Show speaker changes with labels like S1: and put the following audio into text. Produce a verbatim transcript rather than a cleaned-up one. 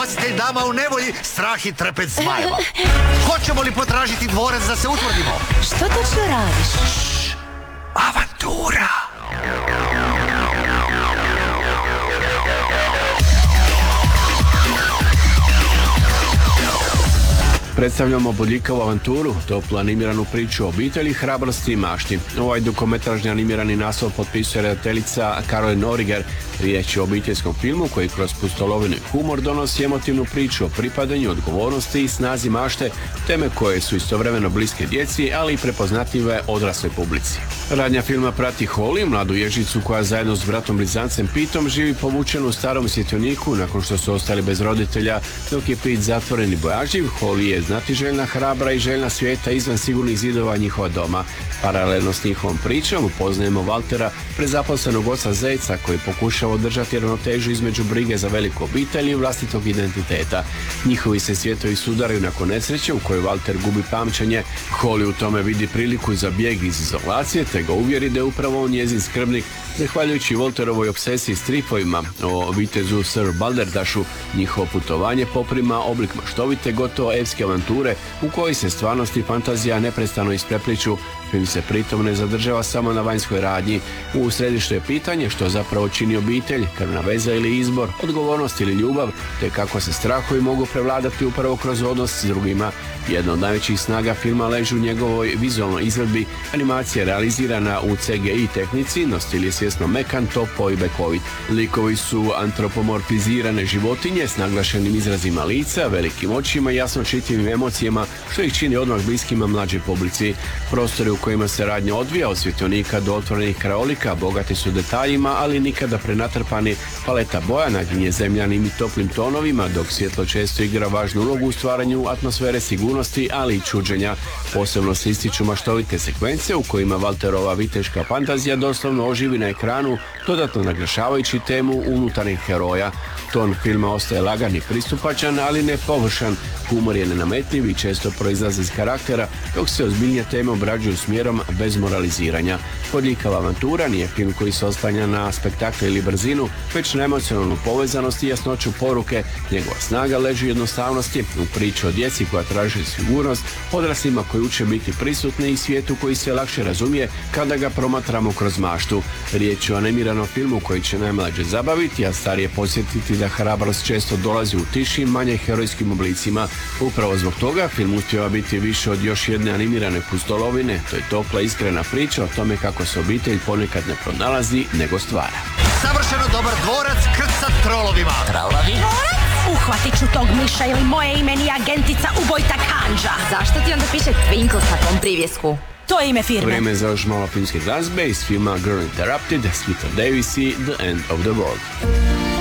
S1: Spasitelj dama u nevolji, strah i trepet zmajeva. Hoćemo li potražiti dvorac da se utvrdimo?
S2: Što točno radiš?
S1: Šš, avantura.
S3: Predstavljamo bodljikavu avanturu, toplu animiranu priču o obitelji, hrabrosti i mašti. Ovaj dugometražni animirani naslov potpisuje redateljica Caroline Origer. Riječ je o obiteljskom filmu koji kroz pustolovinu i humor donosi emotivnu priču o pripadanju, odgovornosti i snazi mašte, teme koje su istovremeno bliske djeci, ali i prepoznatljive odrasloj publici. Radnja filma prati Holly, mladu ježicu koja zajedno s bratom blizancem Pitom živi povučenu u starom svjetioniku nakon što su ostali bez roditelja, dok je Pete zatvoren i bojažljiv. Holly je znatiželjna, hrabra i željna svijeta izvan sigurnih zidova njihova doma. Paralelno s njihovom pričom upoznajemo Waltera, prezaposlenog oca Zejca koji pokušava održati ravnotežu između brige za veliku obitelj i vlastitog identiteta. Njihovi se svjetovi sudaraju nakon nesreće u kojoj Walter gubi pamćenje. Holly u tome vidi priliku za bijeg iz izolacije te ga uvjeri da je upravo on njezin skrbnik. Zahvaljujući Walterovoj obsesiji stripovima o vitezu Sir Balderdašu, njihovo putovanje poprima oblik maštovite, gotovo epske avanture u kojoj se stvarnost i fantazija neprestano isprepliću. Film se pritom ne zadržava samo na vanjskoj radnji. U središtu je pitanje što zapravo čini obitelj, krvna veza ili izbor, odgovornost ili ljubav, te kako se strahovi mogu prevladati upravo kroz odnos s drugima. Jedna od najvećih snaga filma leži u njegovoj vizualnoj izvedbi. Animacija je realizirana u C G I tehnici, no stil je svjesno mekan, topo i bekovit. Likovi su antropomorfizirane životinje s naglašenim izrazima lica, velikim očima i jasno čitljivim emocijama, što ih čini odmah bliskima mlađoj publici. Prostori u kojima se radnja odvija od svjetionika do otvorenih krajolika bogati su detaljima, ali nikada prenatrpani. Paleta boja naginje zemljanim i toplim tonovima, dok svjetlo često igra važnu ulogu u stvaranju atmosfere sigurnosti, ali i čuđenja. Posebno se ističu maštovite sekvence u kojima Walterova viteška fantazija doslovno oživi na ekranu, dodatno naglašavajući temu unutarnjih heroja. Ton filma ostaje lagan i pristupačan, ali ne površan. Humor je nenametljiv i često proizlazi iz karaktera, dok se ozbiljnije teme obrađuju smjerom bez moraliziranja. Bodljikava avantura nije film koji se oslanja na spektakl ili brzinu, već na emocionalnu povezanost i jasnoću poruke. Njegova snaga leži u jednostavnosti, u priči o djeci koja traži sigurnost, odraslima koji uče biti prisutni i svijetu koji se lakše razumije kada ga promatramo kroz maštu. Riječ je o animiranom filmu koji će najmlađe zabaviti, a starije posjetiti da hrabrost često dolazi u tišim, manje herojskim oblicima. Upravo zbog toga film uspijeva biti više od još jedne animirane pustolovine. To je topla, iskrena priča o tome kako se obitelj ponekad ne pronalazi, nego stvara.
S1: Savršeno dobar dvorac krcat trolovima.
S2: Trolovi? Uhvatit ću tog miša ili moje ime nije agentica ubojta Kanđa.
S4: Zašto ti onda piše Twinkle na tom privjesku?
S2: To je ime firme.
S3: Vreme za još malo filmske glazbe iz filma Girl Interrupted, Sweeter Davis i The End of the World.